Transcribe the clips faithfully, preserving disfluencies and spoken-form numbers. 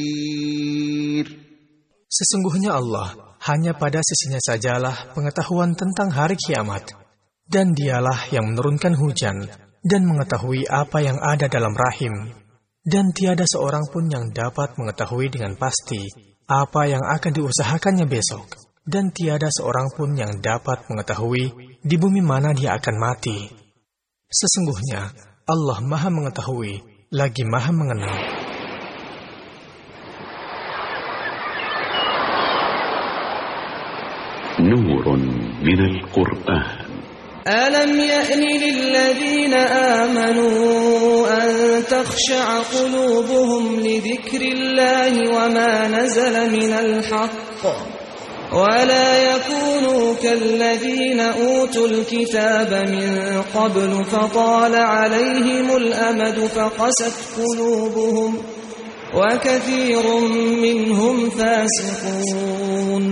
Sesungguhnya Allah, hanya pada sisinya sajalah pengetahuan tentang hari kiamat. Dan dialah yang menurunkan hujan dan mengetahui apa yang ada dalam rahim. Dan tiada seorang pun yang dapat mengetahui dengan pasti apa yang akan diusahakannya besok. Dan tiada seorang pun yang dapat mengetahui di bumi mana dia akan mati. Sesungguhnya Allah Maha Mengetahui lagi Maha Mengenal. Nurun minal Qur'an. ألم يأن للذين آمنوا أن تخشع قلوبهم لذكر الله وما نزل من الحق ولا يكونوا كالذين أوتوا الكتاب من قبل فطال عليهم الأمد فقست قلوبهم وكثير منهم فاسقون.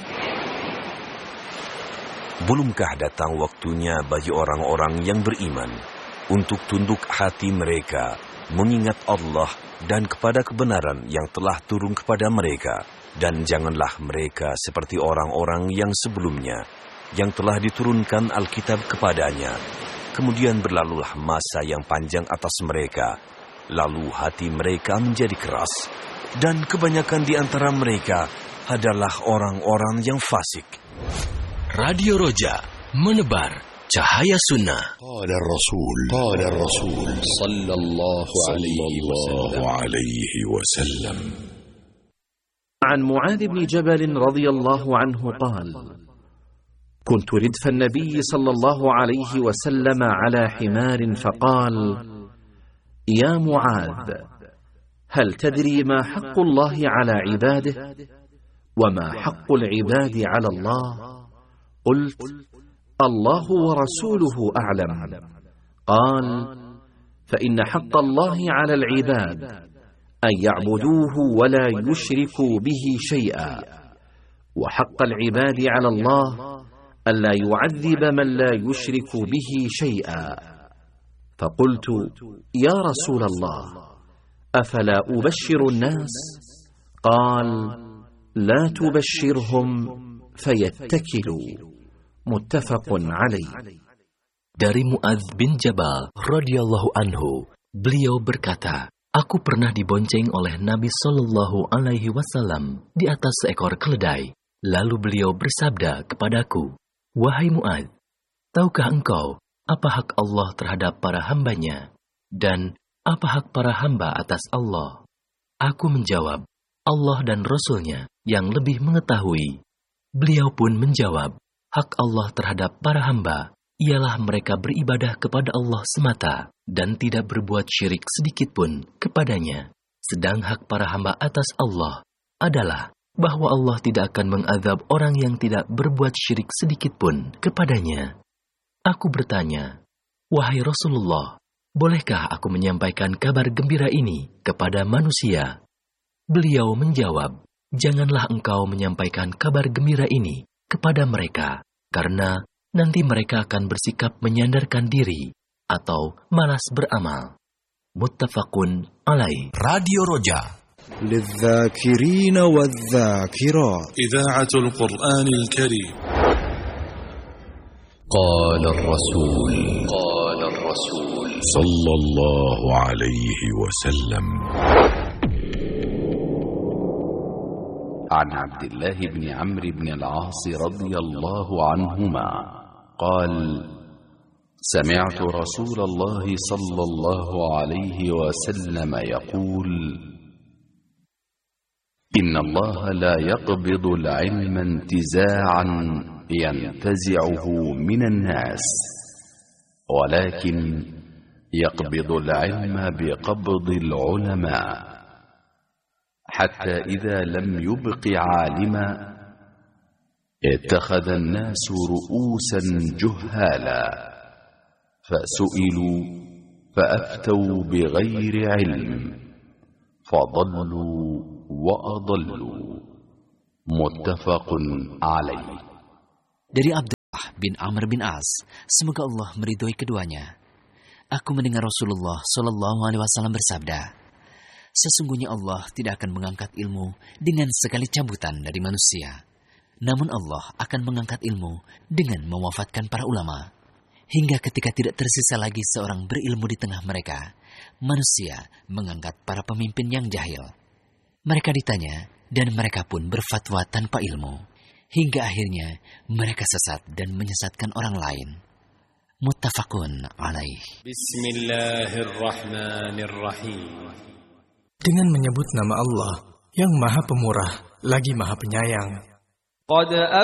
Belumkah datang waktunya bagi orang-orang yang beriman untuk tunduk hati mereka mengingat Allah dan kepada kebenaran yang telah turun kepada mereka, dan janganlah mereka seperti orang-orang yang sebelumnya yang telah diturunkan Alkitab kepadanya. Kemudian berlalulah masa yang panjang atas mereka, lalu hati mereka menjadi keras, dan kebanyakan di antara mereka adalah orang-orang yang fasik. Radio Roja menebar cahaya sunnah. Qala Rasul, qala Rasul sallallahu alaihi wasallam. عن معاذ بن جبل رضي الله عنه قال: كنت ردف النبي صلى الله عليه وسلم على حمار فقال: يا معاذ، هل تدري ما حق الله على عباده وما حق العباد على الله؟ قلت: الله ورسوله أعلم. قال: فإن حق الله على العباد أن يعبدوه ولا يشركوا به شيئا، وحق العباد على الله ألا يعذب من لا يشرك به شيئا. فقلت: يا رسول الله، أفلا أبشر الناس؟ قال: لا تبشرهم فيتكلوا. Muttafaqun alaih. Dari Muadz bin Jabal radhiyallahu anhu, beliau berkata, aku pernah dibonceng oleh Nabi Shallallahu Alaihi Wasallam di atas seekor keledai. Lalu beliau bersabda kepadaku, wahai Muadz, tahukah engkau apa hak Allah terhadap para hambanya dan apa hak para hamba atas Allah? Aku menjawab, Allah dan Rasul-Nya yang lebih mengetahui. Beliau pun menjawab, hak Allah terhadap para hamba ialah mereka beribadah kepada Allah semata dan tidak berbuat syirik sedikit pun kepadanya. Sedang hak para hamba atas Allah adalah bahwa Allah tidak akan mengazab orang yang tidak berbuat syirik sedikit pun kepadanya. Aku bertanya, wahai Rasulullah, bolehkah aku menyampaikan kabar gembira ini kepada manusia? Beliau menjawab, janganlah engkau menyampaikan kabar gembira ini kepada mereka, karena nanti mereka akan bersikap menyandarkan diri atau malas beramal. Muttafaqun alaih. Radio Roja. للذاكرين والذاكرات. إذاعة القرآن الكريم. قال الرسول قال الرسول صلى الله عليه وسلم. عن عبد الله بن عمرو بن العاص رضي الله عنهما قال: سمعت رسول الله صلى الله عليه وسلم يقول: إن الله لا يقبض العلم انتزاعا ينتزعه من الناس، ولكن يقبض العلم بقبض العلماء، حتى إذا لم يبق عالما اتخذ الناس رؤوسا جهالا فسئلوا فأفتوا بغير علم فضلوا وأضلوا. متفق عليه. Dari Abdullah bin Amr bin As, semoga Allah meridhoi keduanya. Aku mendengar Rasulullah Shallallahu Alaihi Wasallam bersabda, Sesungguhnya Allah tidak akan mengangkat ilmu dengan sekali cabutan dari manusia. Namun Allah akan mengangkat ilmu dengan mewafatkan para ulama. Hingga ketika tidak tersisa lagi seorang berilmu di tengah mereka, manusia mengangkat para pemimpin yang jahil. Mereka ditanya dan mereka pun berfatwa tanpa ilmu. Hingga akhirnya mereka sesat dan menyesatkan orang lain. Muttafaqun alaih. Bismillahirrahmanirrahim. Dengan menyebut nama Allah yang Maha Pemurah lagi Maha Penyayang. Qad